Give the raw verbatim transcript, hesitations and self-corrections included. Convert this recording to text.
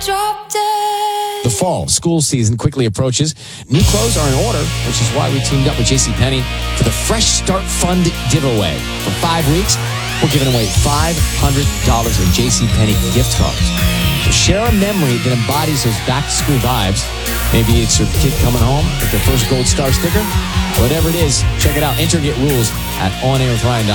drop dead. The fall school season quickly approaches. New clothes are in order, which is why we teamed up with JCPenney for the Fresh Start Fund giveaway. For five weeks, we're giving away five hundred dollars in JCPenney gift cards. So share a memory that embodies those back-to-school vibes. Maybe it's your kid coming home with their first Gold Star sticker. Whatever it is, check it out. Enter and get rules at on air with ryan dot com.